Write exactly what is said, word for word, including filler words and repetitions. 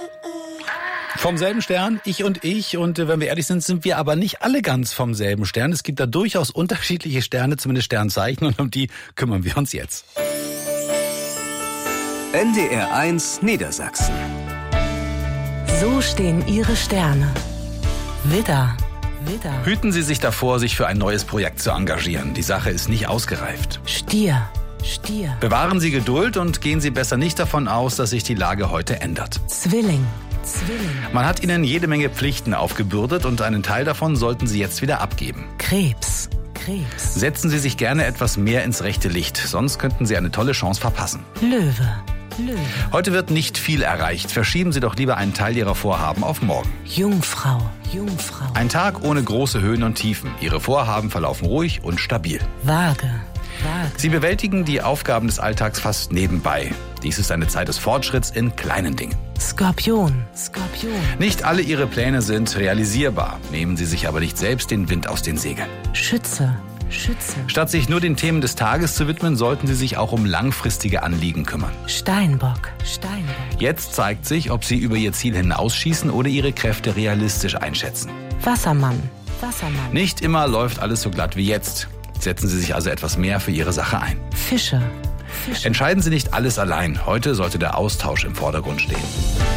Vom selben Stern, ich und ich. Und äh, wenn wir ehrlich sind, sind wir aber nicht alle ganz vom selben Stern. Es gibt da durchaus unterschiedliche Sterne, zumindest Sternzeichen. Und um die kümmern wir uns jetzt. N D R eins Niedersachsen. So stehen Ihre Sterne. Widder, Widder. Hüten Sie sich davor, sich für ein neues Projekt zu engagieren. Die Sache ist nicht ausgereift. Stier, Stier. Bewahren Sie Geduld und gehen Sie besser nicht davon aus, dass sich die Lage heute ändert. Zwilling, Zwilling. Man hat Ihnen jede Menge Pflichten aufgebürdet und einen Teil davon sollten Sie jetzt wieder abgeben. Krebs, Krebs. Setzen Sie sich gerne etwas mehr ins rechte Licht, sonst könnten Sie eine tolle Chance verpassen. Löwe, Löwe. Heute wird nicht viel erreicht. Verschieben Sie doch lieber einen Teil Ihrer Vorhaben auf morgen. Jungfrau, Jungfrau. Ein Tag ohne große Höhen und Tiefen. Ihre Vorhaben verlaufen ruhig und stabil. Waage, Waage. Sie bewältigen die Aufgaben des Alltags fast nebenbei. Dies ist eine Zeit des Fortschritts in kleinen Dingen. Skorpion, Skorpion. Nicht alle Ihre Pläne sind realisierbar. Nehmen Sie sich aber nicht selbst den Wind aus den Segeln. Schütze, Schütze. Statt sich nur den Themen des Tages zu widmen, sollten Sie sich auch um langfristige Anliegen kümmern. Steinbock, Steinbock. Jetzt zeigt sich, ob Sie über Ihr Ziel hinausschießen oder Ihre Kräfte realistisch einschätzen. Wassermann, Wassermann. Nicht immer läuft alles so glatt wie jetzt. Setzen Sie sich also etwas mehr für Ihre Sache ein. Fische, Fische. Entscheiden Sie nicht alles allein. Heute sollte der Austausch im Vordergrund stehen.